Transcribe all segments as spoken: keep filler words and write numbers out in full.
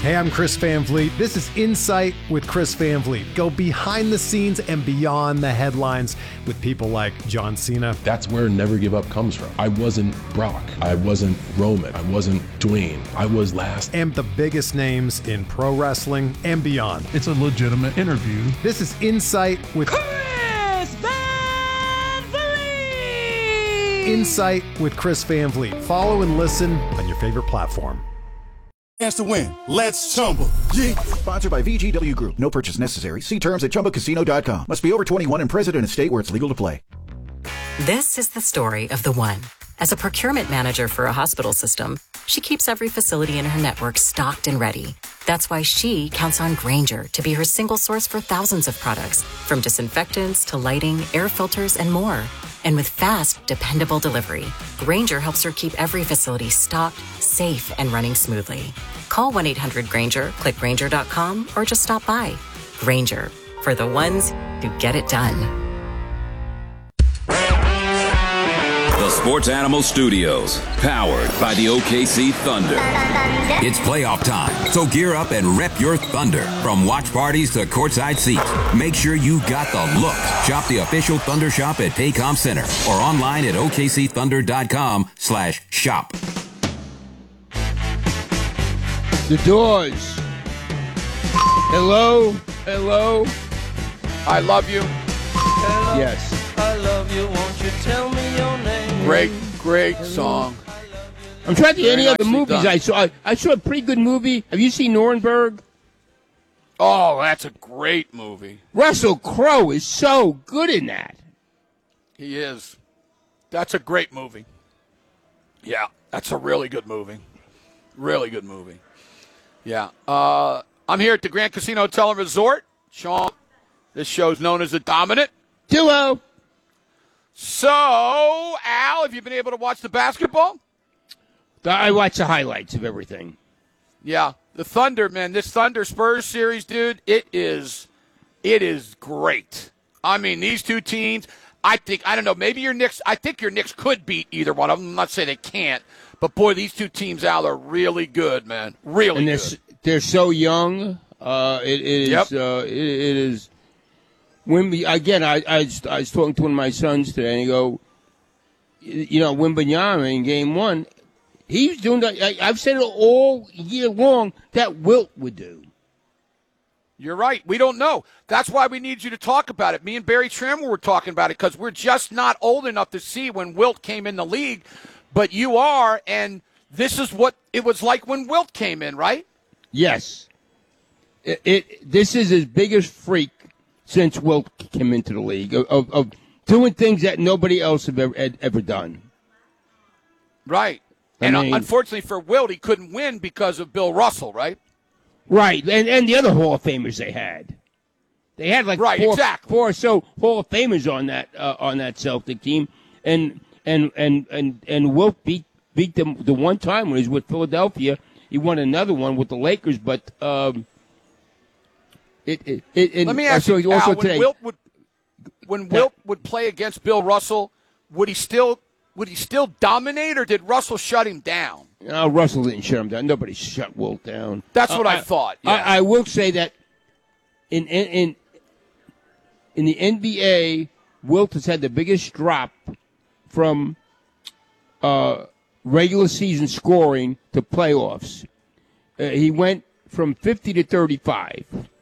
Hey, I'm Chris Van Vliet. This is Insight with Chris Van Vliet. Go behind the scenes and beyond the headlines with people like John Cena. That's where Never Give Up comes from. I wasn't Brock. I wasn't Roman. I wasn't Dwayne. I was last. And the biggest names in pro wrestling and beyond. It's a legitimate interview. This is Insight with Chris Van Vliet. Insight with Chris Van Vliet. Follow and listen on your favorite platform. Chance to win. Let's Chumba. Yeah. Sponsored by V G W Group. No purchase necessary. See terms at chumba casino dot com. Must be over twenty-one and present in a state where it's legal to play. This is the story of the one. As a procurement manager for a hospital system, she keeps every facility in her network stocked and ready. That's why she counts on Grainger to be her single source for thousands of products, from disinfectants to lighting, air filters, and more. And with fast, dependable delivery, Grainger helps her keep every facility stocked, safe, and running smoothly. Call one eight hundred Grainger, click Grainger dot com, or just stop by. Grainger, for the ones who get it done. The Sports Animal Studios, powered by the O K C Thunder. It's playoff time, so gear up and rep your Thunder. From watch parties to courtside seats, make sure you got the look. Shop the official Thunder shop at Paycom Center or online at O K C thunder dot com slash shop. The Doors. Hello, hello. I love you. Hello, yes. I love you. Won't you tell me your name? Great, great song. I'm trying to think any other movies done. I saw. I, I saw a pretty good movie. Have you seen Nuremberg? Oh, that's a great movie. Russell Crowe is so good in that. He is. That's a great movie. Yeah, that's a really good movie. Really good movie. Yeah. Uh, I'm here at the Grand Casino Hotel and Resort. Sean, this show's known as The Dominant Duo. So, Al, have you been able to watch the basketball? I watch the highlights of everything. Yeah, the Thunder, man. This Thunder Spurs series, dude, it is, it is great. I mean, these two teams, I think, I don't know, maybe your Knicks, I think your Knicks could beat either one of them. I'm not saying they can't, but boy, these two teams, Al, are really good, man. Really and they're, good. They're so young. Uh, it, it is. Yep. Uh, it, it is. When we, again, I, I, I was talking to one of my sons today, and he go, you know, Wembanyama in game one, he was doing that. I, I've said it all year long that Wilt would do. You're right. We don't know. That's why we need you to talk about it. Me and Barry Trammer were talking about it because we're just not old enough to see when Wilt came in the league, but you are, and this is what it was like when Wilt came in, right? Yes. It, it this is his biggest freak since Wilt came into the league, of, of, of doing things that nobody else have ever, had ever done. Right. I and mean, unfortunately for Wilt, he couldn't win because of Bill Russell, right? Right, and and the other Hall of Famers they had. They had like right, four, exactly. four or so Hall of Famers on that uh, on that Celtic team, and and and and, and Wilt beat beat them the one time when he was with Philadelphia. He won another one with the Lakers, but um, it, it, it, it let me ask uh, you, so also Al, when today, Wilt would when Wilt would play against Bill Russell, would he still would he still dominate, or did Russell shut him down? No, Russell didn't shut him down. Nobody shut Wilt down. That's what uh, I, I thought. Yeah. I, I will say that in in in, in the N B A, Wilt has had the biggest drop from uh, regular season scoring to playoffs. Uh, he went from fifty to thirty-five.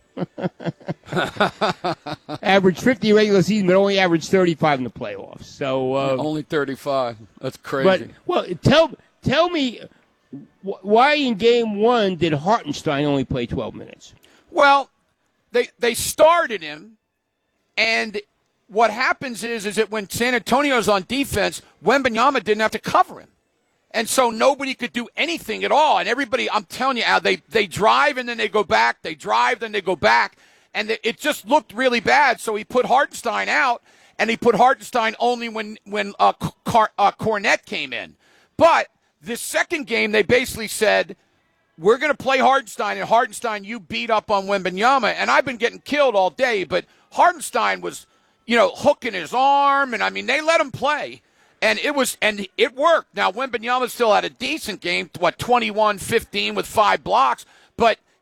Averaged fifty regular season, but only averaged thirty-five in the playoffs. So uh, only thirty-five. That's crazy. But well, tell tell me why in game one did Hartenstein only play twelve minutes? Well, they they started him, and what happens is is that when San Antonio's on defense, Wembanyama didn't have to cover him. And so nobody could do anything at all. And everybody, I'm telling you, Al, they, they drive and then they go back. They drive, then they go back. And they, it just looked really bad. So he put Hartenstein out, and he put Hartenstein only when, when uh, Car, uh, Cornette came in. But this second game, they basically said, we're going to play Hartenstein, and Hartenstein, you beat up on Wembanyama. And I've been getting killed all day, but Hartenstein was, you know, hooking his arm. And, I mean, they let him play. And it was, and it worked. Now, Wembanyama still had a decent game, what, twenty-one fifteen with five blocks, but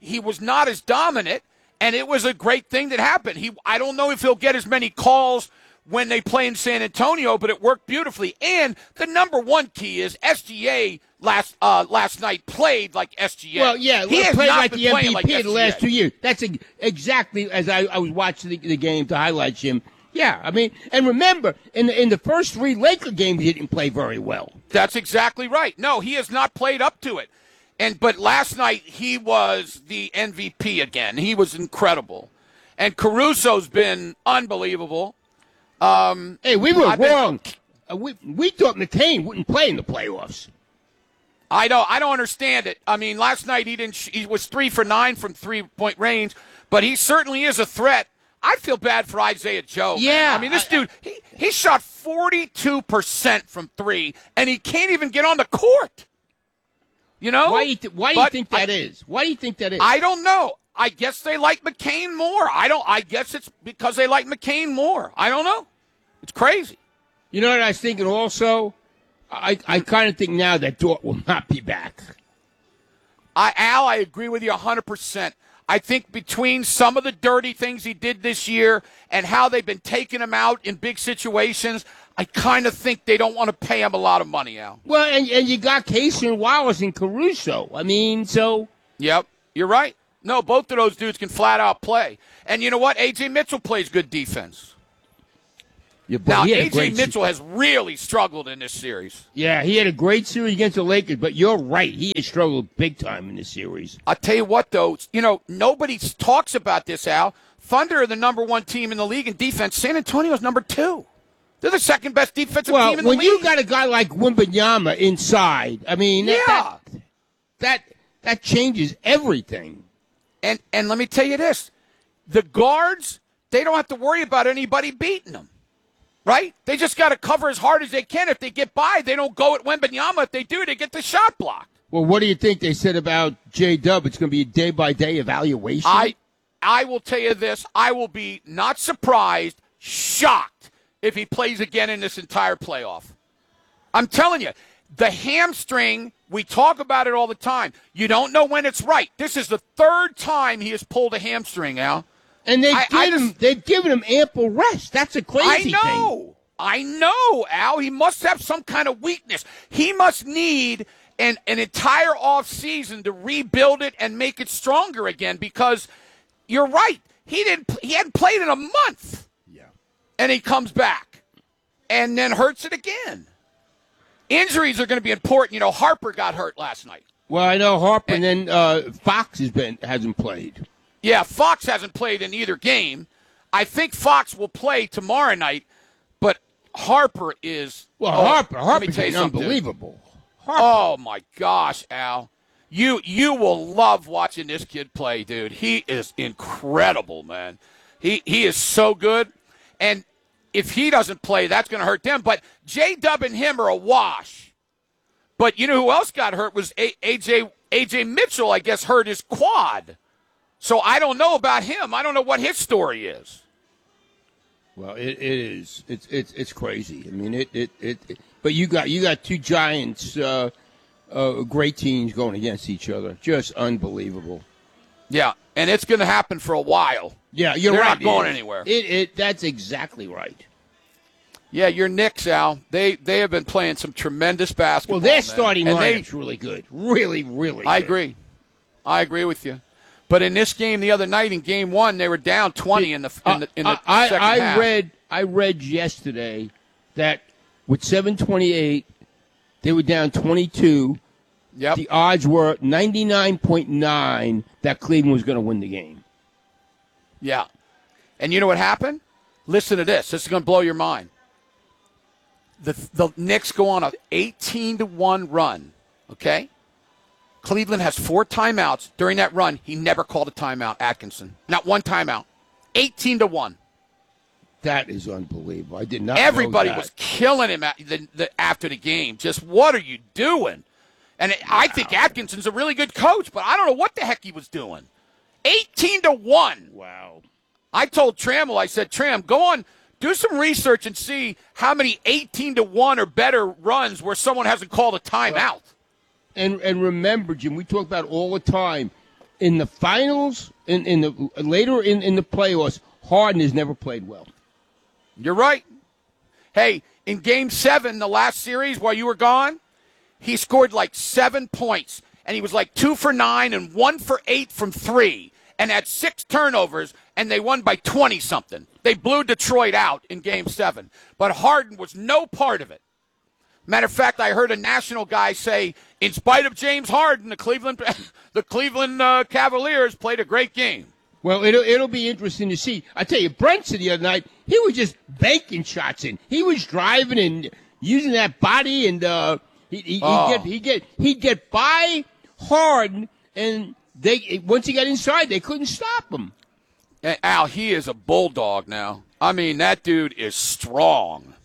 he was not as dominant, and it was a great thing that happened. He, I don't know if he'll get as many calls when they play in San Antonio, but it worked beautifully. And the number one key is S G A last uh, last night played like S G A. Well, yeah, he has played not like been the M V P like in the last two years. That's a, exactly as I, I was watching the, the game to highlight Jim. Yeah, I mean, and remember, in the, in the first three Laker games, he didn't play very well. That's exactly right. No, he has not played up to it. And but last night he was the M V P again. He was incredible, and Caruso's been unbelievable. Um, hey, we were I've wrong. Been, uh, we we thought McCain wouldn't play in the playoffs. I don't. I don't understand it. I mean, last night he didn't. He was three for nine from three point range, but he certainly is a threat. I feel bad for Isaiah Joe. Yeah, man. I mean, this I, dude he he shot forty-two percent from three, and he can't even get on the court. You know why? You th- why do you think that I, is? Why do you think that is? I don't know. I guess they like McCain more. I don't. I guess it's because they like McCain more. I don't know. It's crazy. You know what I was thinking also? I, I kind of think now that Dort will not be back. I, Al, I agree with you one hundred percent. I think between some of the dirty things he did this year and how they've been taking him out in big situations, I kind of think they don't want to pay him a lot of money, Al. Well, and, and you got Casey and Wallace and Caruso. I mean, so. Yep, you're right. No, both of those dudes can flat out play. And you know what? A J Mitchell plays good defense. Yeah, now, A J great Mitchell se- has really struggled in this series. Yeah, he had a great series against the Lakers, but you're right. He has struggled big time in this series. I'll tell you what, though. You know, nobody talks about this, Al. Thunder are the number one team in the league in defense. San Antonio's number two. They're the second best defensive well, team in the league. Well, when you got a guy like Wembanyama inside, I mean, yeah. that, that, that, that changes everything. And and let me tell you this. The guards, they don't have to worry about anybody beating them. Right? They just got to cover as hard as they can. If they get by, they don't go at Wembanyama. If they do, they get the shot blocked. Well, what do you think they said about J-Dub? It's going to be a day-by-day evaluation? I, I will tell you this. I will be not surprised, shocked, if he plays again in this entire playoff. I'm telling you, the hamstring, we talk about it all the time. You don't know when it's right. This is the third time he has pulled a hamstring, Al. And they've, I, given I him, just, they've given him ample rest. That's a crazy I know. thing. I know, Al. He must have some kind of weakness. He must need an, an entire offseason to rebuild it and make it stronger again because you're right. He didn't. He hadn't played in a month. Yeah. And he comes back and then hurts it again. Injuries are going to be important. You know, Harper got hurt last night. Well, I know Harper, and, and then uh, Fox has been hasn't played. Yeah, Fox hasn't played in either game. I think Fox will play tomorrow night, but Harper is well. Oh, Harper, Harper's unbelievable. Harper. Oh my gosh, Al, you you will love watching this kid play, dude. He is incredible, man. He he is so good, and if he doesn't play, that's going to hurt them. But J-Dub and him are a wash. But you know who else got hurt was a- AJ A J Mitchell. I guess hurt his quad. So I don't know about him. I don't know what his story is. Well, it, it is. It's it's it's crazy. I mean, it it, it it. But you got you got two Giants, uh, uh, great teams going against each other. Just unbelievable. Yeah, and it's going to happen for a while. Yeah, you're They're right. not going it, anywhere. It it that's exactly right. Yeah, your Knicks, Al. They they have been playing some tremendous basketball. Well, their man. starting and lineup's they, really good. Really, really. I good. agree. I agree with you. But in this game the other night, in game one, they were down twenty in the in the, in the I, second I half. read I read yesterday that with seven twenty-eight, they were down twenty-two. Yep. The odds were ninety-nine point nine that Cleveland was going to win the game. Yeah. And you know what happened? Listen to this. This is going to blow your mind. The the Knicks go on an eighteen to one run, okay? Cleveland has four timeouts. During that run, he never called a timeout, Atkinson. Not one timeout. eighteen to one. That is unbelievable. I did not Everybody know that. was killing him at the, the, after the game. Just, what are you doing? And it, wow. I think Atkinson's a really good coach, but I don't know what the heck he was doing. eighteen to one. Wow. I told Trammell, I said, Tram, go on, do some research and see how many eighteen to one or better runs where someone hasn't called a timeout. And and remember, Jim, we talk about all the time, in the finals, in, in the later in, in the playoffs, Harden has never played well. You're right. Hey, in Game seven, the last series while you were gone, he scored like seven points, and he was like two for nine and one for eight from three, and had six turnovers, and they won by twenty-something. They blew Detroit out in Game seven, but Harden was no part of it. Matter of fact, I heard a national guy say, in spite of James Harden, the Cleveland the Cleveland uh, Cavaliers played a great game. Well, it'll it'll be interesting to see. I tell you, Brent said the other night, he was just banking shots in. He was driving and using that body, and uh, he, he, Oh. he'd, get, he'd, get, he'd get by Harden, and they once he got inside, they couldn't stop him. And Al, he is a bulldog now. I mean, that dude is strong.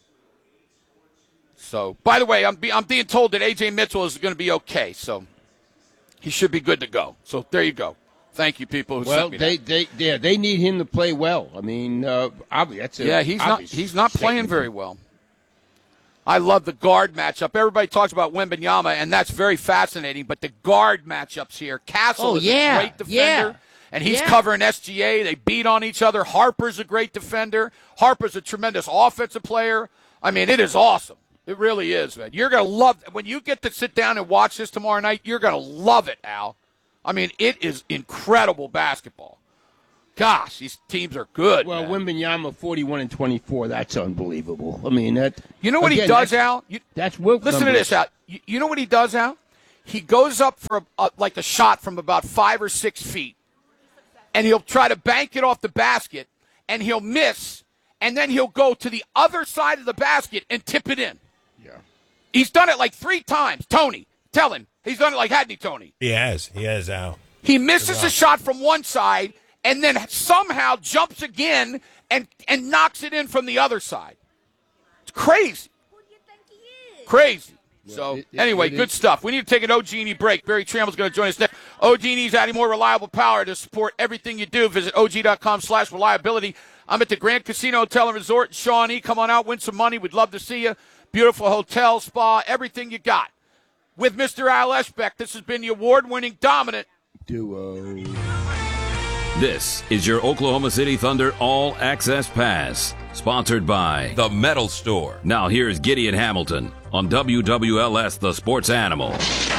So, by the way, I'm, be, I'm being told that A J Mitchell is going to be okay, so he should be good to go. So there you go. Thank you, people who Well, sent me they, that. they yeah they need him to play well. I mean, uh, obviously, that's a Yeah, he's not obvious he's not playing statement. very well. I love the guard matchup. Everybody talks about Wembanyama, and that's very fascinating. But the guard matchups here, Castle Oh, is yeah, a great defender, yeah, and he's yeah. covering S G A. They beat on each other. Harper's a great defender. Harper's a tremendous offensive player. I mean, it is awesome. It really is, man. You're going to love when you get to sit down and watch this tomorrow night. You're going to love it, Al. I mean, it is incredible basketball. Gosh, these teams are good. Well, man. Wembanyama forty-one and twenty-four. That's unbelievable. I mean, that. You know what again, he does, that's, Al? You, That's Wilt listen to numbers. this, Al. You, you know what he does, Al? He goes up for a, a, like a shot from about five or six feet, and he'll try to bank it off the basket, and he'll miss, and then he'll go to the other side of the basket and tip it in. Yeah. He's done it like three times. Tony, tell him. He's done it like hadn't he, Tony? He has. He has, Al. He misses a shot from one side and then somehow jumps again and, and knocks it in from the other side. It's crazy. Crazy. So, it- it- anyway, it good is- stuff. We need to take an O G and E break. Barry Trammell's going to join us next. O G and E's adding more reliable power to support everything you do. Visit Og.com slash reliability. I'm at the Grand Casino Hotel and Resort. Shawnee, come on out, win some money. We'd love to see you. Beautiful hotel, spa, everything you got. With Mister Al Eshbeck, this has been the award-winning dominant Duo. This is your Oklahoma City Thunder All Access Pass, sponsored by The Metal Store. Now here's Gideon Hamilton on W W L S The Sports Animal.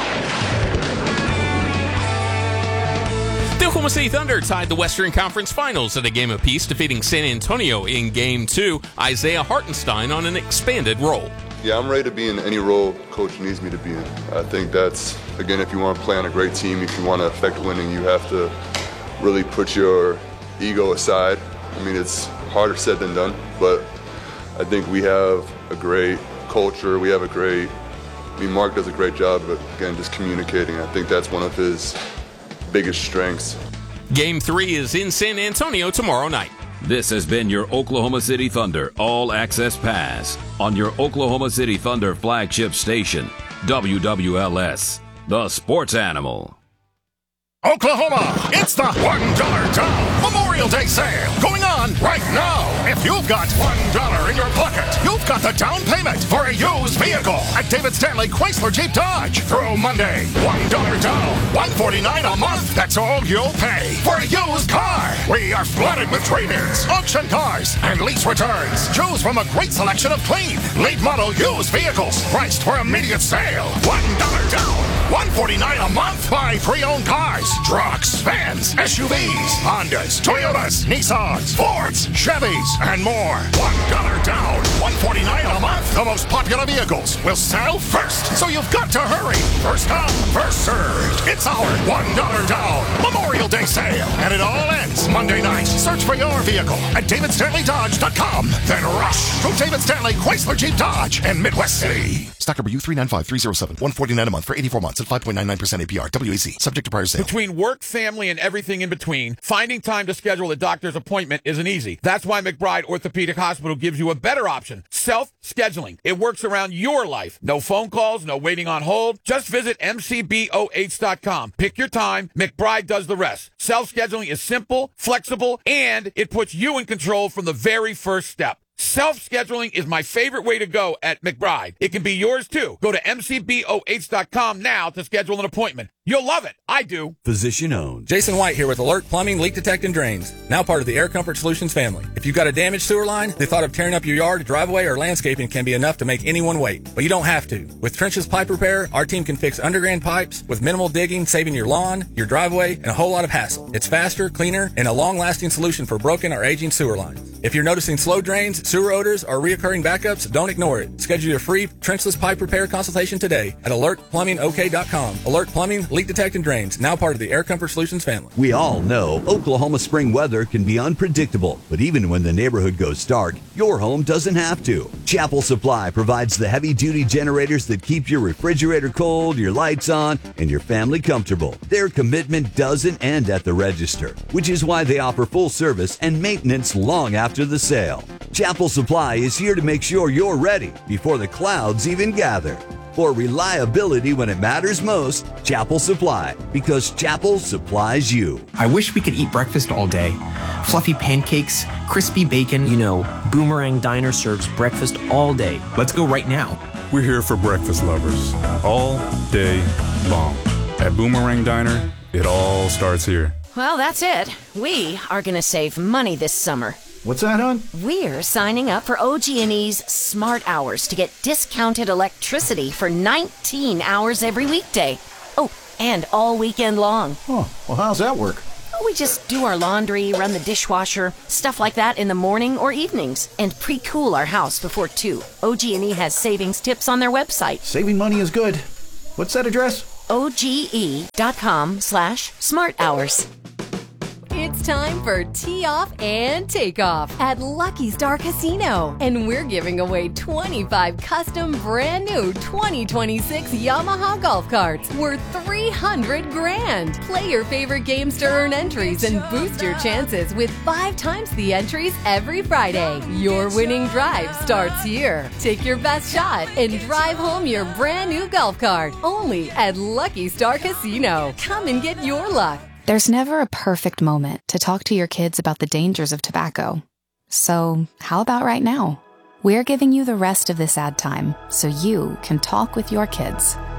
The Oklahoma City Thunder tied the Western Conference Finals at a game apiece, defeating San Antonio in Game two. Isaiah Hartenstein on an expanded role. Yeah, I'm ready to be in any role Coach needs me to be in. I think that's, again, if you want to play on a great team, if you want to affect winning, you have to really put your ego aside. I mean, it's harder said than done, but I think we have a great culture. We have a great, I mean, Mark does a great job, but again, just communicating. I think that's one of his biggest strengths. Game three is in San Antonio tomorrow night. This has been your Oklahoma City Thunder All Access Pass on your Oklahoma City Thunder flagship station, W W L S, The Sports Animal. Oklahoma, it's the one dollar Dow Memorial Day sale going on right now. If you've got one dollar in your pocket, you've got the down payment for a used vehicle at David Stanley Chrysler Jeep Dodge through Monday. one dollar Dow, one forty-nine a month. That's all you'll pay for a used car. We are flooded with trade-ins, auction cars, and lease returns. Choose from a great selection of clean, late model used vehicles priced for immediate sale. one dollar down, one forty-nine a month. Buy pre-owned cars, trucks, vans, S U Vs, Hondas, Toyotas, Nissans, Fords, Chevys, and more. one dollar down, one forty-nine a month. The most popular vehicles will sell first, so you've got to hurry. First come, first served. It's our one dollar down Memorial Day sale, and it all ends Monday night. Search for your vehicle at david stanley dodge dot com. Then rush to David Stanley Chrysler Jeep Dodge in Midwest City. Stock number U three nine five three zero seven, one forty-nine a month for eighty-four months at five point nine nine percent A P R. W A C. Subject to prior sale. Between work, family, and everything in between, finding time to schedule a doctor's appointment isn't easy. That's why McBride Orthopedic Hospital gives you a better option, self-scheduling. It works around your life. No phone calls, no waiting on hold. Just visit M C B O H dot com. Pick your time. McBride does the rest. Self-scheduling is simple, flexible, and it puts you in control from the very first step. Self-scheduling is my favorite way to go at McBride. It can be yours too. Go to M C B O H dot com now to schedule an appointment. You'll love it. I do. Physician owned. Jason White here with Alert Plumbing, Leak Detect and Drains. Now part of the Air Comfort Solutions family. If you've got a damaged sewer line, the thought of tearing up your yard, driveway, or landscaping can be enough to make anyone wait. But you don't have to. With Trenches Pipe Repair, our team can fix underground pipes with minimal digging, saving your lawn, your driveway, and a whole lot of hassle. It's faster, cleaner, and a long-lasting solution for broken or aging sewer lines. If you're noticing slow drains, sewer odors, or reoccurring backups, don't ignore it. Schedule your free trenchless pipe repair consultation today at alert plumbing o k dot com. Alert Plumbing, Leak Detect and Drains, now part of the Air Comfort Solutions family. We all know Oklahoma spring weather can be unpredictable, but even when the neighborhood goes dark, your home doesn't have to. Chapel Supply provides the heavy-duty generators that keep your refrigerator cold, your lights on, and your family comfortable. Their commitment doesn't end at the register, which is why they offer full service and maintenance long after the sale. Chapel Supply is here to make sure you're ready before the clouds even gather. For reliability when it matters most, Chapel Supply, because Chapel supplies you. I wish we could eat breakfast all day. Fluffy pancakes, crispy bacon. You know, Boomerang Diner serves breakfast all day. Let's go right now. We're here for breakfast lovers, all day long. At Boomerang Diner, it all starts here. Well, that's it. We are going to save money this summer. What's that, hon? We're signing up for O G and E's Smart Hours to get discounted electricity for nineteen hours every weekday. Oh, and all weekend long. Oh, well, how's that work? We just do our laundry, run the dishwasher, stuff like that in the morning or evenings, and pre-cool our house before two. O G and E has savings tips on their website. Saving money is good. What's that address? O G E dot com slash smart hours. It's time for Tee Off and Takeoff at Lucky Star Casino. And we're giving away twenty-five custom brand new twenty twenty-six Yamaha golf carts worth three hundred grand. Play your favorite games to earn entries and boost your chances with five times the entries every Friday. Your winning drive starts here. Take your best shot and drive home your brand new golf cart. Only at Lucky Star Casino. Come and get your luck. There's never a perfect moment to talk to your kids about the dangers of tobacco. So, how about right now? We're giving you the rest of this ad time so you can talk with your kids.